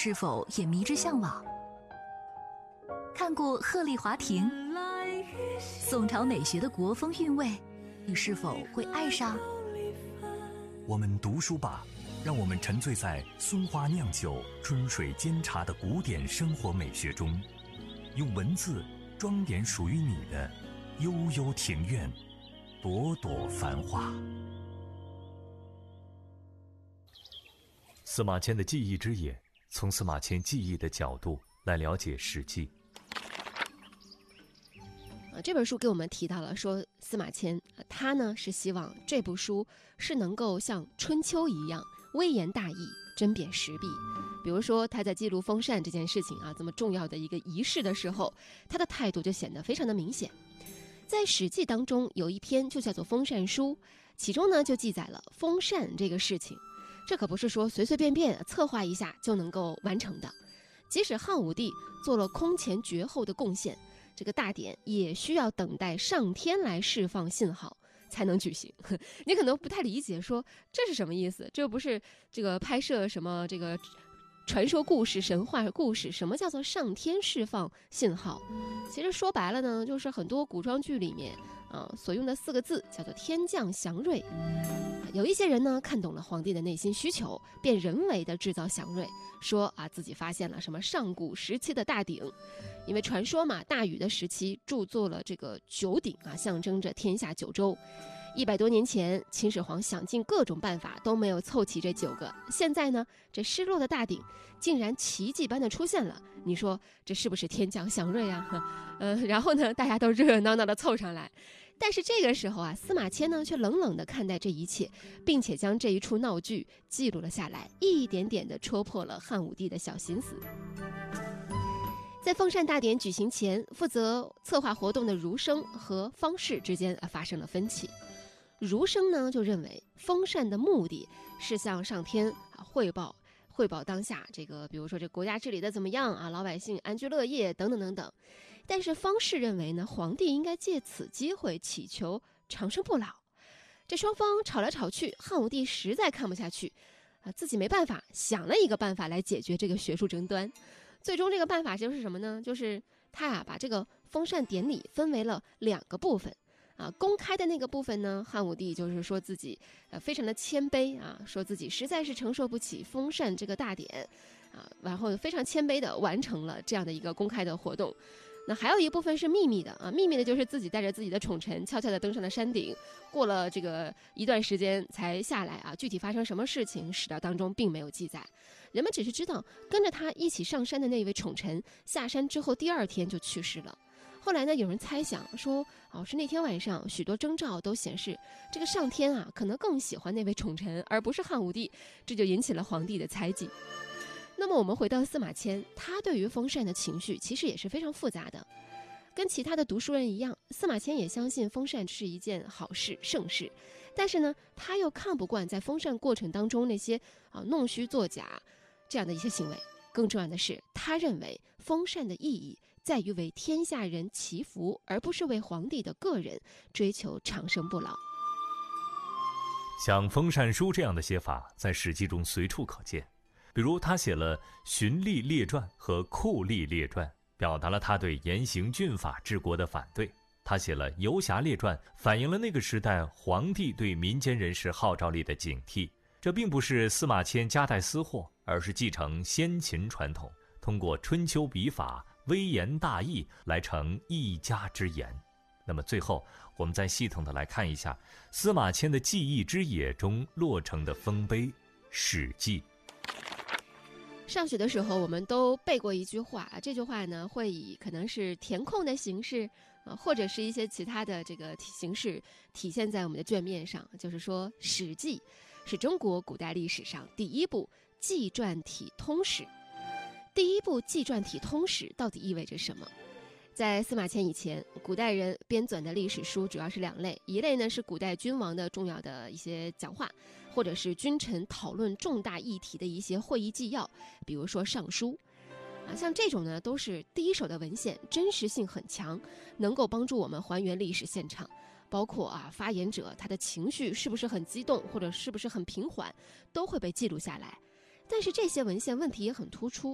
是否也迷之向往？看过鹤唳华亭，宋朝美学的国风韵味，你是否会爱上？ 我们读书吧，让我们沉醉在松花酿酒、春水煎茶的古典生活美学中，用文字装点属于你的悠悠庭院，朵朵繁花。司马迁的记忆之野，从司马迁记忆的角度来了解《史记》。 这本书给我们提到了说，司马迁他呢是希望这部书是能够像春秋一样微言大义、针砭时弊。比如说他在记录封禅这件事情这么重要的一个仪式的时候，他的态度就显得非常的明显。在《史记》当中有一篇就叫做《封禅书》，其中呢就记载了封禅这个事情。这可不是说随随便便策划一下就能够完成的，即使汉武帝做了空前绝后的贡献，这个大典也需要等待上天来释放信号才能举行。你可能不太理解，说这是什么意思？这不是这个拍摄什么这个传说故事、神话故事？什么叫做上天释放信号？其实说白了呢，就是很多古装剧里面所用的4个字叫做天降祥瑞。有一些人呢看懂了皇帝的内心需求，便人为的制造祥瑞，说自己发现了什么上古时期的大鼎，因为传说嘛，大禹的时期铸作了这个9鼎象征着天下9州。100多年前，秦始皇想尽各种办法都没有凑齐这9个，现在呢，这失落的大鼎竟然奇迹般的出现了，你说这是不是天降祥瑞啊？然后呢，大家都热热闹闹的凑上来。但是这个时候司马迁呢却冷冷地看待这一切，并且将这一出闹剧记录了下来，一点点地戳破了汉武帝的小心思。在封禅大典举行前，负责策划活动的儒生和方士之间发生了分歧。儒生呢就认为封禅的目的是向上天汇报当下这个，比如说这国家治理的怎么样老百姓安居乐业等等等等。但是方士认为呢，皇帝应该借此机会祈求长生不老。这双方吵来吵去，汉武帝实在看不下去自己没办法，想了一个办法来解决这个学术争端。最终这个办法就是什么呢？就是他把这个封禅典礼分为了2个部分公开的那个部分呢，汉武帝就是说自己非常的谦卑说自己实在是承受不起封禅这个大典然后非常谦卑的完成了这样的一个公开的活动。那还有一部分是秘密的秘密的就是自己带着自己的宠臣悄悄地登上了山顶，过了这个一段时间才下来具体发生什么事情史料当中并没有记载，人们只是知道跟着他一起上山的那位宠臣下山之后第2天就去世了。后来呢，有人猜想说是那天晚上许多征兆都显示这个上天可能更喜欢那位宠臣而不是汉武帝，这就引起了皇帝的猜忌。那么我们回到司马迁，他对于封禅的情绪其实也是非常复杂的。跟其他的读书人一样，司马迁也相信封禅是一件好事、盛事，但是呢，他又看不惯在封禅过程当中那些弄虚作假这样的一些行为。更重要的是，他认为封禅的意义在于为天下人祈福，而不是为皇帝的个人追求长生不老。 像封禅书这样的写法在《史记》中随处可见，比如他写了《荀吏列传》和《酷吏列传》，表达了他对严刑峻法治国的反对。他写了《游侠列传》，反映了那个时代皇帝对民间人士号召力的警惕。这并不是司马迁夹带私货，而是继承先秦传统，通过春秋笔法微言大义来成一家之言。那么最后我们再系统的来看一下司马迁的记忆之野中落成的丰碑《史记》。 上学的时候我们都背过一句话，这句话呢会以可能是填空的形式或者是一些其他的这个形式体现在我们的卷面上，就是说《史记》是中国古代历史上第一部纪传体通史。第一部纪传体通史到底意味着什么？在司马迁以前，古代人编纂的历史书主要是2类，一类呢是古代君王的重要的一些讲话，或者是君臣讨论重大议题的一些会议纪要，比如说尚书像这种呢都是第一手的文献，真实性很强，能够帮助我们还原历史现场，包括发言者他的情绪是不是很激动，或者是不是很平缓，都会被记录下来。但是这些文献问题也很突出，